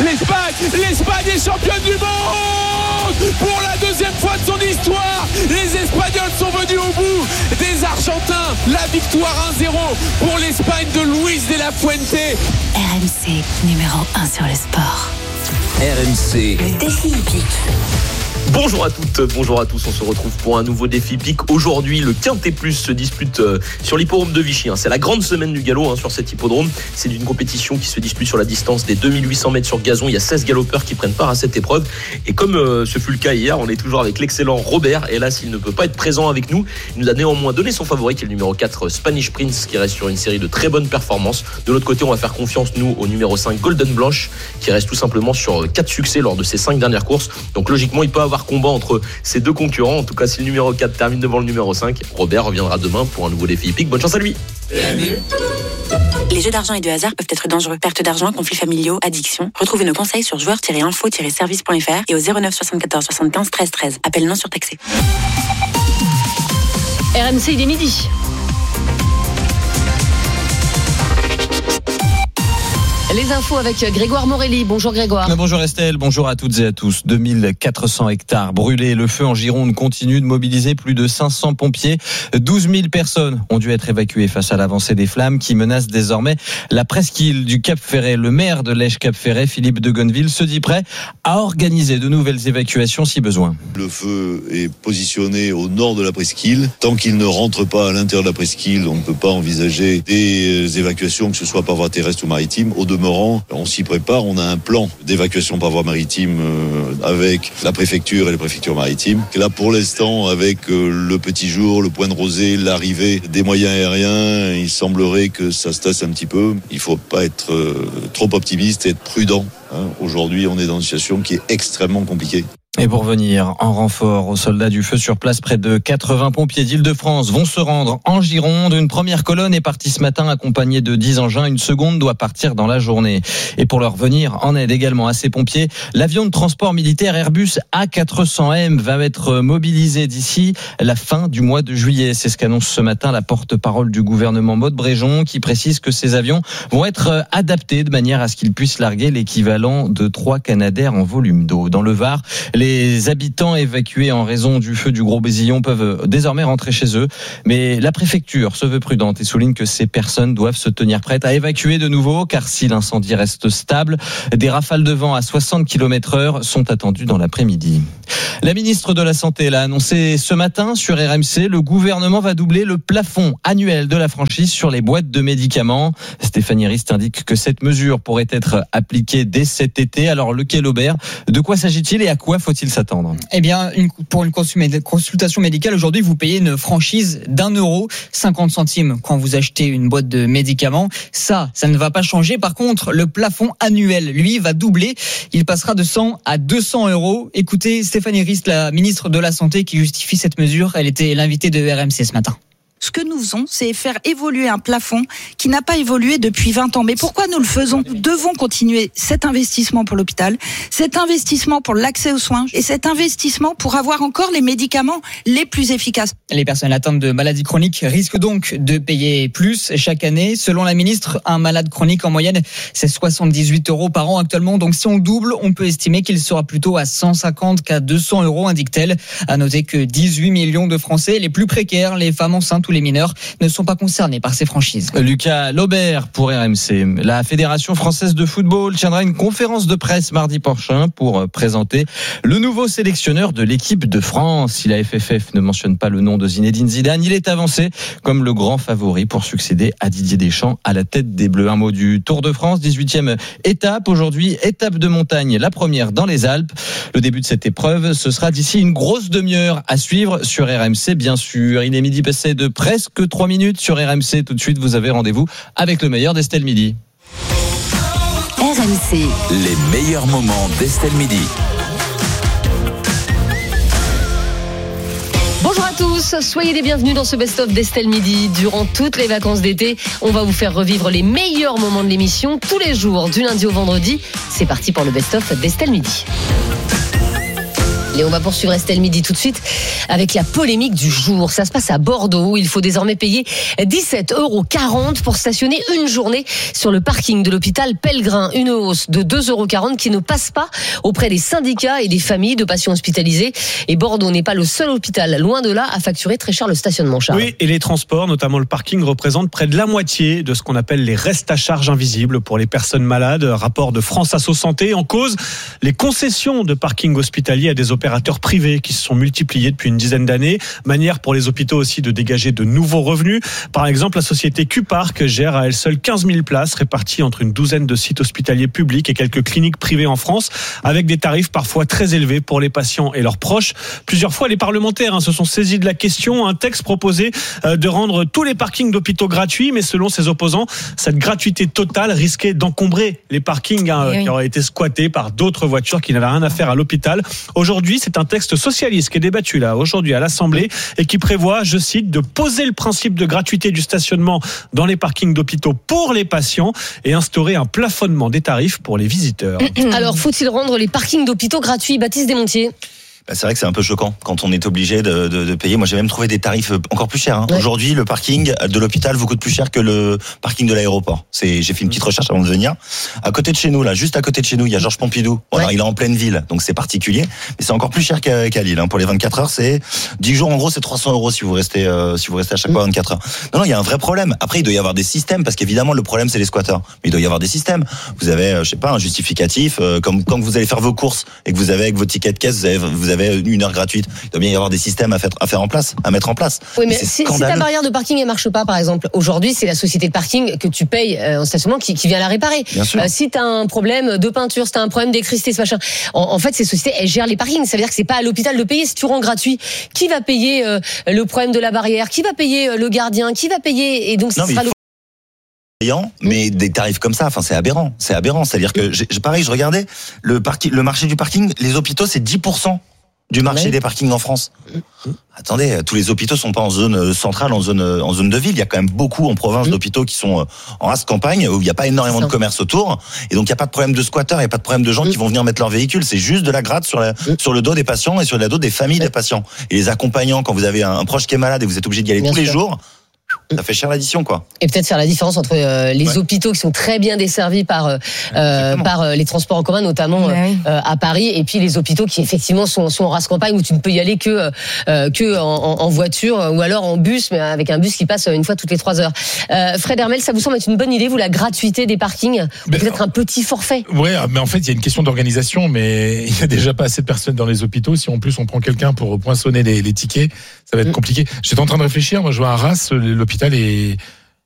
L'Espagne est championne du monde pour la deuxième fois de son histoire. Les Espagnols sont venus au bout des Argentins. La victoire 1-0 pour l'Espagne de Luis de la Fuente. RMC numéro 1 sur le sport. RMC. Le défi hippique. Bonjour à toutes, bonjour à tous, on se retrouve pour un nouveau défi hippique. Aujourd'hui, le Quintet Plus se dispute sur l'hippodrome de Vichy. C'est la grande semaine du galop sur cet hippodrome. C'est une compétition qui se dispute sur la distance des 2800 mètres sur gazon. Il y a 16 galopeurs qui prennent part à cette épreuve. Et comme ce fut le cas hier, on est toujours avec l'excellent Robert. Et là, s'il ne peut pas être présent avec nous, il nous a néanmoins donné son favori, qui est le numéro 4, Spanish Prince, qui reste sur une série de très bonnes performances. De l'autre côté, on va faire confiance, nous, au numéro 5, Golden Blanche, qui reste tout simplement sur 4 succès lors de ses 5 dernières courses. Donc logiquement, il peut avoir combat entre ces deux concurrents. En tout cas, si le numéro 4 termine devant le numéro 5, Robert reviendra demain pour un nouveau défi hippique. Bonne chance à lui. Les jeux d'argent et de hasard peuvent être dangereux. Perte d'argent, conflits familiaux, addiction. Retrouvez nos conseils sur joueurs-info-service.fr et au 09 74 75 13 13. Appel non surtaxé. RMC, il est midi. Les infos avec Grégoire Morelli. Bonjour Grégoire. Bonjour Estelle, bonjour à toutes et à tous. 2400 hectares brûlés. Le feu en Gironde continue de mobiliser plus de 500 pompiers. 12 000 personnes ont dû être évacuées face à l'avancée des flammes qui menacent désormais la presqu'île du Cap-Ferret. Le maire de Lège-Cap-Ferret, Philippe de Gonneville, se dit prêt à organiser de nouvelles évacuations si besoin. Le feu est positionné au nord de la presqu'île. Tant qu'il ne rentre pas à l'intérieur de la presqu'île, on ne peut pas envisager des évacuations, que ce soit par voie terrestre ou maritime. Au demeurant, on s'y prépare. On a un plan d'évacuation par voie maritime avec la préfecture et les préfectures maritimes. Et là, pour l'instant, avec le petit jour, le point de rosée, l'arrivée des moyens aériens, il semblerait que ça se tasse un petit peu. Il ne faut pas être trop optimiste et être prudent. Aujourd'hui, on est dans une situation qui est extrêmement compliquée. Et pour venir en renfort aux soldats du feu sur place, près de 80 pompiers d'Île-de-France vont se rendre en Gironde. Une première colonne est partie ce matin accompagnée de 10 engins. Une seconde doit partir dans la journée. Et pour leur venir en aide également à ces pompiers, l'avion de transport militaire Airbus A400M va être mobilisé d'ici la fin du mois de juillet. C'est ce qu'annonce ce matin la porte-parole du gouvernement Maud Bréjon, qui précise que ces avions vont être adaptés de manière à ce qu'ils puissent larguer l'équivalent de 3 Canadair en volume d'eau. Dans le Var, les habitants évacués en raison du feu du Gros Bézillon peuvent désormais rentrer chez eux. Mais la préfecture se veut prudente et souligne que ces personnes doivent se tenir prêtes à évacuer de nouveau, car si l'incendie reste stable, des rafales de vent à 60 km/h sont attendues dans l'après-midi. La ministre de la Santé l'a annoncé ce matin sur RMC. Le gouvernement va doubler le plafond annuel de la franchise sur les boîtes de médicaments. Stéphanie Rist indique que cette mesure pourrait être appliquée dès cet été. Alors, lequel Aubert, de quoi s'agit-il et à quoi faut-il s'attendre ? Eh bien, pour une consultation médicale, aujourd'hui, vous payez une franchise d'1,50 € quand vous achetez une boîte de médicaments. Ça ne va pas changer. Par contre, le plafond annuel, lui, va doubler. Il passera de 100 à 200 €. Écoutez Stéphanie Rist, la ministre de la Santé, qui justifie cette mesure. Elle était l'invitée de RMC ce matin. Ce que nous faisons, c'est faire évoluer un plafond qui n'a pas évolué depuis 20 ans. Mais pourquoi nous le faisons ? Nous devons continuer cet investissement pour l'hôpital, cet investissement pour l'accès aux soins et cet investissement pour avoir encore les médicaments les plus efficaces. Les personnes atteintes de maladies chroniques risquent donc de payer plus chaque année. Selon la ministre, un malade chronique en moyenne, c'est 78 € par an actuellement. Donc si on double, on peut estimer qu'il sera plutôt à 150 qu'à 200 €, indique-t-elle. À noter que 18 millions de Français, les plus précaires, les femmes enceintes ou les mineurs, ne sont pas concernés par ces franchises. Lucas Laubert pour RMC. La Fédération française de football tiendra une conférence de presse mardi prochain pour présenter le nouveau sélectionneur de l'équipe de France. Si la FFF ne mentionne pas le nom de Zinedine Zidane, il est avancé comme le grand favori pour succéder à Didier Deschamps à la tête des Bleus. Un mot du Tour de France, 18e étape aujourd'hui, étape de montagne, la première dans les Alpes. Le début de cette épreuve, ce sera d'ici une grosse demi-heure à suivre sur RMC, bien sûr. Il est midi passé de presque 3 minutes sur RMC. Tout de suite, vous avez rendez-vous avec le meilleur d'Estelle Midi. RMC. Les meilleurs moments d'Estelle Midi. Bonjour à tous, soyez les bienvenus dans ce best-of d'Estelle Midi. Durant toutes les vacances d'été, on va vous faire revivre les meilleurs moments de l'émission tous les jours, du lundi au vendredi. C'est parti pour le best-of d'Estelle Midi. Et on va poursuivre Estelle Midi tout de suite avec la polémique du jour. Ça se passe à Bordeaux. Il faut désormais payer 17,40 € pour stationner une journée sur le parking de l'hôpital Pellegrin. Une hausse de 2,40 € qui ne passe pas auprès des syndicats et des familles de patients hospitalisés. Et Bordeaux n'est pas le seul hôpital, loin de là, à facturer très cher le stationnement, Charles. Oui, et les transports, notamment le parking, représentent près de la moitié de ce qu'on appelle les restes à charge invisibles pour les personnes malades. Rapport de France Asso Santé. En cause, les concessions de parking hospitalier à des opérateurs privés qui se sont multipliées depuis une dizaine d'années. Manière pour les hôpitaux aussi de dégager de nouveaux revenus. Par exemple, la société Q-Park gère à elle seule 15 000 places réparties entre une douzaine de sites hospitaliers publics et quelques cliniques privées en France, avec des tarifs parfois très élevés pour les patients et leurs proches. Plusieurs fois, les parlementaires se sont saisis de la question. Un texte proposait de rendre tous les parkings d'hôpitaux gratuits, mais selon ses opposants, cette gratuité totale risquait d'encombrer les parkings qui auraient été squattés par d'autres voitures qui n'avaient rien à faire à l'hôpital. Aujourd'hui, c'est un texte socialiste qui est débattu là aujourd'hui à l'Assemblée et qui prévoit, je cite, de poser le principe de gratuité du stationnement dans les parkings d'hôpitaux pour les patients et instaurer un plafonnement des tarifs pour les visiteurs. Alors, faut-il rendre les parkings d'hôpitaux gratuits? Baptiste Desmontiers. C'est vrai que c'est un peu choquant quand on est obligé de payer. Moi, j'ai même trouvé des tarifs encore plus chers. Ouais. Aujourd'hui, le parking de l'hôpital vous coûte plus cher que le parking de l'aéroport. J'ai fait une petite recherche avant de venir. À côté de chez nous, là, juste à côté de chez nous, il y a Georges Pompidou. Bon, alors, il est en pleine ville, donc c'est particulier. Mais c'est encore plus cher qu'à Lille. Pour les 24 heures, c'est 10 jours. En gros, c'est 300 € si vous restez à chaque fois 24 heures. Non, il y a un vrai problème. Après, il doit y avoir des systèmes parce qu'évidemment, le problème, c'est les squatteurs. Mais il doit y avoir des systèmes. Vous avez, je sais pas, un justificatif. Comme quand vous allez faire vos courses et que vous avez avec vos tickets de caisse, vous avez une heure gratuite. Il doit bien y avoir des systèmes à mettre en place. Oui, mais si ta barrière de parking ne marche pas, par exemple, aujourd'hui, c'est la société de parking que tu payes en stationnement qui vient la réparer. Si tu as un problème de peinture, si tu as un problème d'électricité, ce machin, en fait, ces sociétés, elles gèrent les parkings. Ça veut dire que c'est pas à l'hôpital de payer. Si tu rends gratuit, qui va payer le problème de la barrière? Qui va payer le gardien? Qui va payer? Et donc, mais des tarifs comme ça, c'est aberrant. C'est aberrant. C'est-à-dire que, pareil, je regardais le marché du parking, les hôpitaux, c'est 10% du marché des parkings en France. Attendez, tous les hôpitaux sont pas en zone centrale, en zone de ville. Il y a quand même beaucoup en province d'hôpitaux qui sont en race campagne, où il n'y a pas énormément de commerce autour. Et donc, il n'y a pas de problème de squatteurs, il n'y a pas de problème de gens qui vont venir mettre leur véhicule. C'est juste de la gratte sur le dos des patients et sur le dos des familles des patients. Et les accompagnants, quand vous avez un proche qui est malade et vous êtes obligé d'y aller tous les jours, ça fait cher l'addition, quoi. Et peut-être faire la différence entre les hôpitaux qui sont très bien desservis par les transports en commun, notamment à Paris, et puis les hôpitaux qui effectivement sont en race campagne où tu ne peux y aller que en voiture ou alors en bus, mais avec un bus qui passe une fois toutes les 3 heures. Fred Hermel, ça vous semble être une bonne idée, vous, la gratuité des parkings, peut-être un petit forfait? Oui, mais en fait, il y a une question d'organisation, mais il y a déjà pas assez de personnes dans les hôpitaux. Si en plus on prend quelqu'un pour poinçonner les tickets, ça va être compliqué. J'étais en train de réfléchir. Moi, je vois à Arras, l'hôpital est